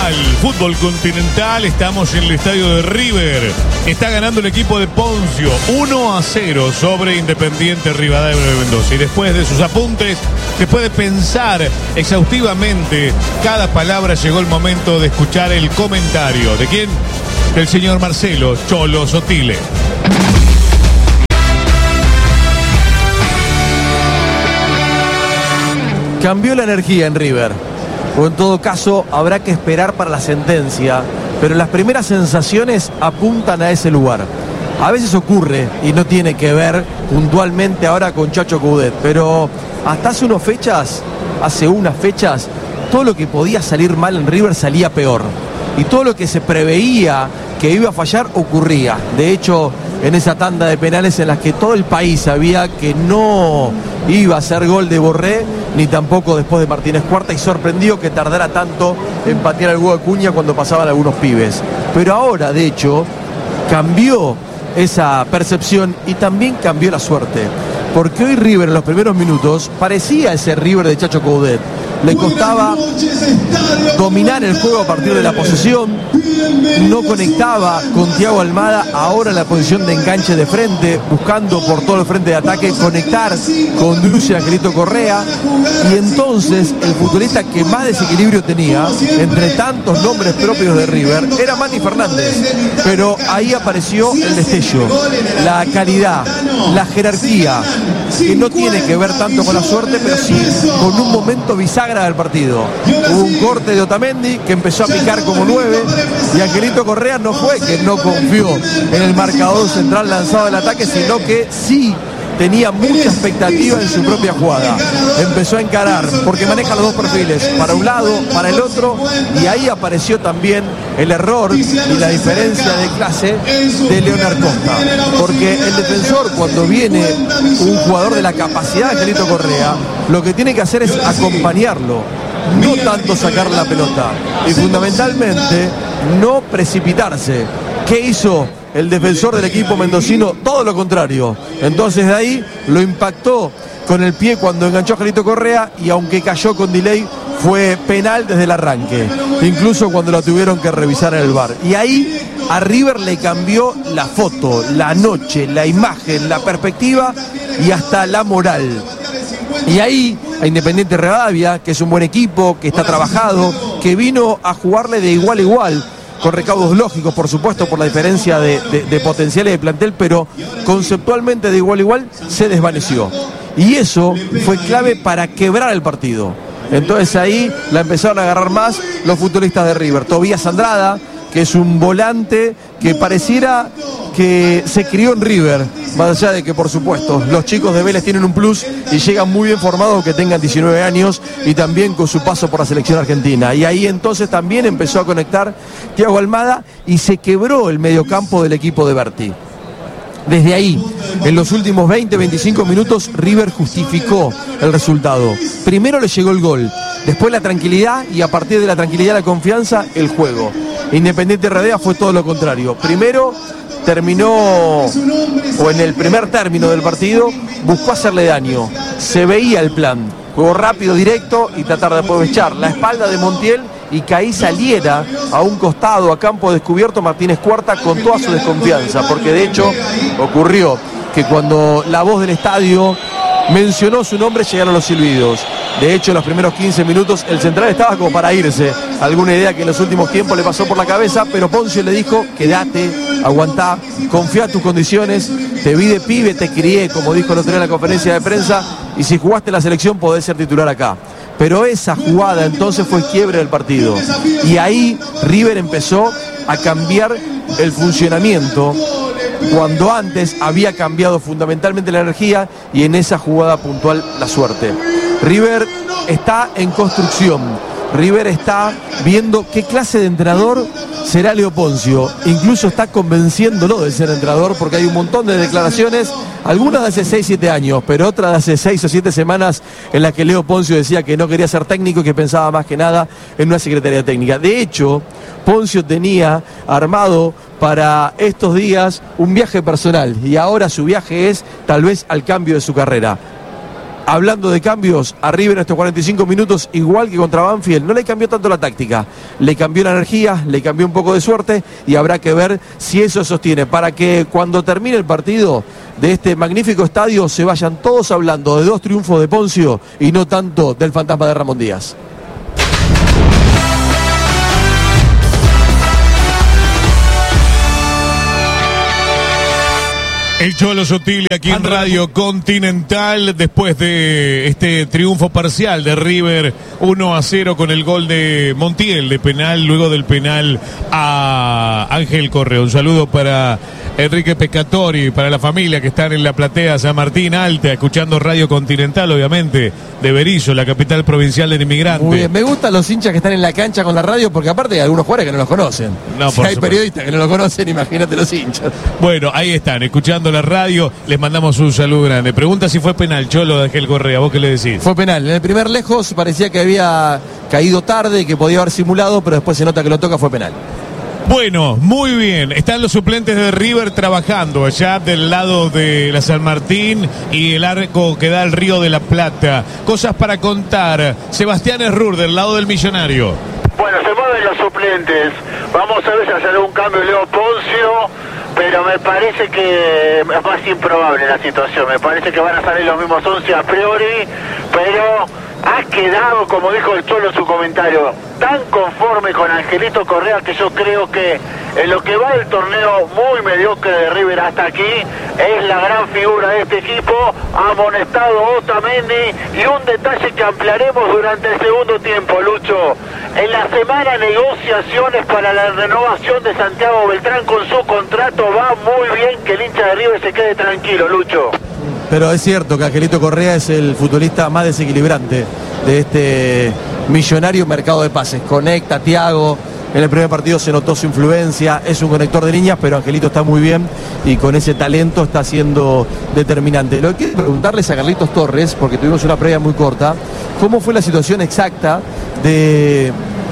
continental, fútbol continental, estamos en el estadio de River. Está ganando el equipo de Poncio 1-0 sobre Independiente Rivadavia de Mendoza. Y después de sus apuntes, después de pensar exhaustivamente cada palabra, llegó el momento de escuchar el comentario. ¿De quién? Del señor Marcelo Cholo Sotile. Cambió la energía en River, o en todo caso habrá que esperar para la sentencia, pero las primeras sensaciones apuntan a ese lugar. A veces ocurre y no tiene que ver puntualmente ahora con Chacho Coudet, pero hasta hace unas fechas, todo lo que podía salir mal en River salía peor, y todo lo que se preveía que iba a fallar ocurría. De hecho, en esa tanda de penales en las que todo el país sabía que no iba a ser gol de Borré, ni tampoco después de Martínez Cuarta, y sorprendió que tardara tanto en patear el huevo de Cuña cuando pasaban algunos pibes. Pero ahora, de hecho, cambió esa percepción y también cambió la suerte. Porque hoy River en los primeros minutos parecía ese River de Chacho Coudet. Le costaba dominar el juego a partir de la posesión, no conectaba con Thiago Almada, ahora en la posición de enganche de frente, buscando por todo el frente de ataque conectar con Drusi y Angelito Correa, y entonces el futbolista que más desequilibrio tenía, entre tantos nombres propios de River, era Mati Fernández, pero ahí apareció el destello, la calidad, la jerarquía, que no tiene que ver tanto con la suerte, pero sí con un momento bisagra del partido. Hubo un corte de Otamendi que empezó a picar como 9, y Angelito Correa no fue que no confió en el marcador central lanzado del ataque, sino que sí tenía mucha expectativa en su propia jugada. Empezó a encarar, porque maneja los dos perfiles, para un lado, para el otro, y ahí apareció también el error y la diferencia de clase de Leonard Costa. Porque el defensor, cuando viene un jugador de la capacidad de Angelito Correa, lo que tiene que hacer es acompañarlo, no tanto sacar la pelota. Y fundamentalmente, no precipitarse. ¿Qué hizo el defensor del equipo mendocino? Todo lo contrario. Entonces de ahí lo impactó con el pie cuando enganchó a Angelito Correa, y aunque cayó con delay, fue penal desde el arranque, incluso cuando lo tuvieron que revisar en el VAR. Y ahí a River le cambió la foto, la noche, la imagen, la perspectiva y hasta la moral. Y ahí a Independiente Rivadavia, que es un buen equipo, que está trabajado, que vino a jugarle de igual a igual, con recaudos lógicos, por supuesto, por la diferencia de potenciales de plantel, pero conceptualmente de igual a igual, se desvaneció. Y eso fue clave para quebrar el partido. Entonces ahí la empezaron a agarrar más los futbolistas de River. Tobías Andrada, que es un volante que pareciera que se crió en River, más allá de que, por supuesto, los chicos de Vélez tienen un plus y llegan muy bien formados, que tengan 19 años y también con su paso por la selección argentina. Y ahí entonces también empezó a conectar Thiago Almada y se quebró el mediocampo del equipo de Berti. Desde ahí, en los últimos 20-25 minutos, River justificó el resultado. Primero le llegó el gol, después la tranquilidad, y a partir de la tranquilidad, la confianza, el juego. Independiente Rivadavia fue todo lo contrario. Primero terminó, o en el primer término del partido, buscó hacerle daño. Se veía el plan. Juego rápido, directo, y tratar de aprovechar la espalda de Montiel y que ahí saliera a un costado, a campo descubierto, Martínez Cuarta con toda su desconfianza, porque de hecho ocurrió que cuando la voz del estadio mencionó su nombre, llegaron los silbidos. De hecho, en los primeros 15 minutos el central estaba como para irse. Alguna idea que en los últimos tiempos le pasó por la cabeza, pero Poncio le dijo: quédate, aguantá, confía en tus condiciones, te vi de pibe, te crié, como dijo el otro día en la conferencia de prensa, y si jugaste en la selección podés ser titular acá. Pero esa jugada entonces fue quiebre del partido. Y ahí River empezó a cambiar el funcionamiento, cuando antes había cambiado fundamentalmente la energía y en esa jugada puntual la suerte. River está en construcción. River está viendo qué clase de entrenador será Leo Poncio. Incluso está convenciéndolo de ser entrenador, porque hay un montón de declaraciones, algunas de hace 6-7 años, pero otras de hace 6 o 7 semanas, en las que Leo Poncio decía que no quería ser técnico y que pensaba más que nada en una secretaría técnica. De hecho, Poncio tenía armado para estos días un viaje personal, y ahora su viaje es tal vez al cambio de su carrera. Hablando de cambios, a River en estos 45 minutos, igual que contra Banfield, no le cambió tanto la táctica, le cambió la energía, le cambió un poco de suerte y habrá que ver si eso sostiene para que cuando termine el partido de este magnífico estadio se vayan todos hablando de 2 triunfos de Poncio y no tanto del fantasma de Ramón Díaz. El Cholo Sotile aquí en Radio Continental después de este triunfo parcial de River 1-0 con el gol de Montiel de penal, luego del penal a Ángel Correa. Un saludo para Enrique Pescatori, para la familia que están en la platea San Martín Alta, escuchando Radio Continental, obviamente, de Berisso, la capital provincial del inmigrante. Muy bien, me gustan los hinchas que están en la cancha con la radio, porque aparte hay algunos jugadores que no los conocen. No, si hay periodistas que no lo conocen, imagínate los hinchas. Bueno, ahí están, escuchando la radio, les mandamos un saludo grande. Pregunta si fue penal, Cholo, de Ángel Correa, ¿vos qué le decís? Fue penal, en el primer lejos parecía que había caído tarde, que podía haber simulado, pero después se nota que lo toca, fue penal. Bueno, muy bien. Están los suplentes de River trabajando allá del lado de la San Martín y el arco que da al Río de la Plata. Cosas para contar. Sebastián Errur, del lado del Millonario. Bueno, se mueven los suplentes. Vamos a ver si hace un cambio Leo Poncio, pero me parece que es más improbable la situación. Me parece que van a salir los mismos 11 a priori, pero ha quedado, como dijo el Cholo en su comentario, tan conforme con Angelito Correa que yo creo que en lo que va del torneo muy mediocre de River hasta aquí es la gran figura de este equipo. Ha amonestado Otamendi y un detalle que ampliaremos durante el segundo tiempo, Lucho. En la semana negociaciones para la renovación de Santiago Beltrán con su contrato. Va muy bien que el hincha de River se quede tranquilo, Lucho. Pero es cierto que Angelito Correa es el futbolista más desequilibrante de este millonario mercado de pases. Conecta, Thiago, en el primer partido se notó su influencia, es un conector de líneas, pero Angelito está muy bien y con ese talento está siendo determinante. Lo que quiero preguntarles a Carlitos Torres, porque tuvimos una previa muy corta, ¿cómo fue la situación exacta de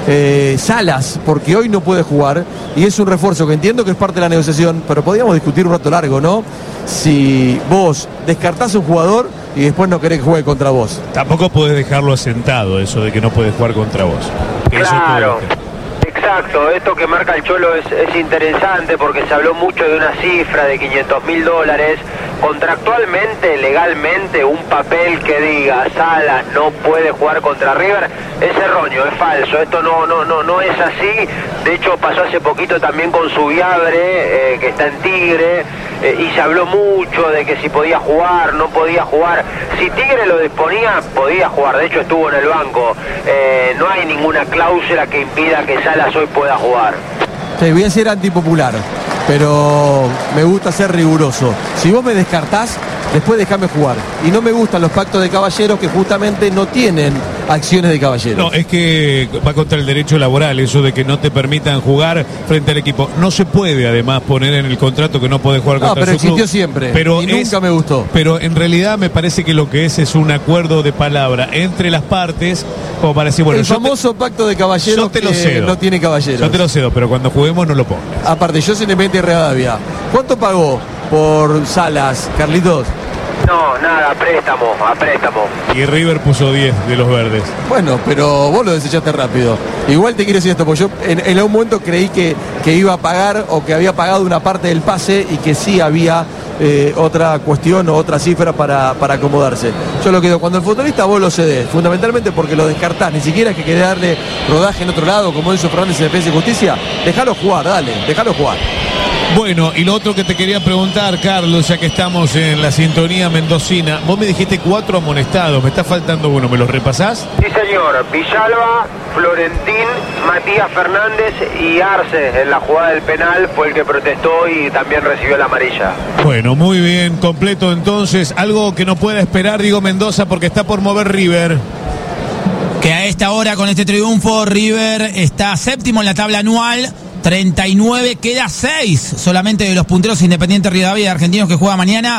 Salas? Porque hoy no puede jugar y es un refuerzo que entiendo que es parte de la negociación, pero podríamos discutir un rato largo, ¿no? Si vos descartás a un jugador y después no querés que juegue contra vos. Tampoco podés dejarlo asentado, eso de que no puede jugar contra vos. Claro, exacto. Esto que marca el Cholo es interesante porque se habló mucho de una cifra de $500,000. Contractualmente, legalmente, un papel que diga Salas no puede jugar contra River es erróneo, es falso. Esto no es así. De hecho, pasó hace poquito también con Subiabre, que está en Tigre, y se habló mucho de que si podía jugar, no podía jugar. Si Tigre lo disponía, podía jugar. De hecho, estuvo en el banco. No hay ninguna cláusula que impida que Salas hoy pueda jugar. Sí, voy a ser antipopular, pero me gusta ser riguroso. Si vos me descartás, después déjame jugar. Y no me gustan los pactos de caballeros que justamente no tienen acciones de caballeros. No, es que va contra el derecho laboral, eso de que no te permitan jugar frente al equipo. No se puede, además, poner en el contrato que no podés jugar contra pero su club. existió siempre, pero y nunca me gustó. Pero en realidad me parece que lo que es un acuerdo de palabra entre las partes, como para decir, bueno, el famoso pacto de caballeros te lo que cedo. No tiene caballeros. Yo te lo cedo, pero cuando juguemos no lo pongas. Aparte, yo soy Independiente de Rivadavia. ¿Cuánto pagó por Salas, Carlitos? No, nada, a préstamo. Y River puso 10 de los verdes. Bueno, pero vos lo desechaste rápido. Igual te quiero decir esto, porque yo en algún momento creí que iba a pagar o que había pagado una parte del pase y que sí había otra cuestión o otra cifra para acomodarse. Yo lo quedo, cuando el futbolista vos lo cedés, fundamentalmente porque lo descartás, ni siquiera es que querés darle rodaje en otro lado, como Enzo Fernández en Defensa y Justicia, déjalo jugar, déjalo jugar. Bueno, y lo otro que te quería preguntar, Carlos, ya que estamos en la sintonía mendocina, vos me dijiste 4 amonestados, me está faltando uno, ¿me los repasás? Sí, señor. Villalba, Florentín, Matías Fernández y Arce en la jugada del penal fue el que protestó y también recibió la amarilla. Bueno, muy bien, completo entonces. Algo que no pueda esperar, digo Mendoza, porque está por mover River. Que a esta hora, con este triunfo, River está séptimo en la tabla anual. 39, queda 6 solamente de los punteros Independiente Rivadavia y Argentinos que juega mañana.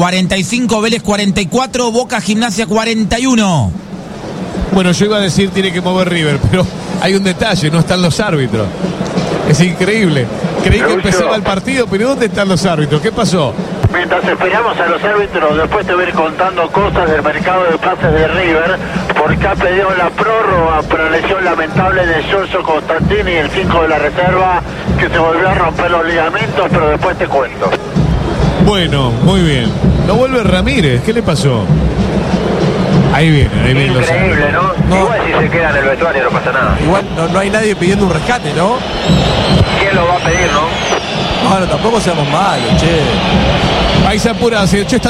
45, Vélez 44, Boca Gimnasia 41. Bueno, yo iba a decir tiene que mover River, pero hay un detalle, no están los árbitros. Es increíble. Creí que empezaba el partido, pero ¿dónde están los árbitros? ¿Qué pasó? Mientras esperamos a los árbitros, después te voy a ir contando cosas del mercado de pases de River, porque ha pedido la prórroga por la lesión lamentable de Giorgio Constantini, el 5 de la reserva, que se volvió a romper los ligamentos, pero después te cuento. Bueno, muy bien. No vuelve Ramírez, ¿qué le pasó? Ahí viene los Increíble, ¿no? Igual si se queda en el vestuario no pasa nada. Igual no hay nadie pidiendo un rescate, ¿no? ¿Quién lo va a pedir, no? Bueno, tampoco seamos malos, che. Ahí se apura, che, está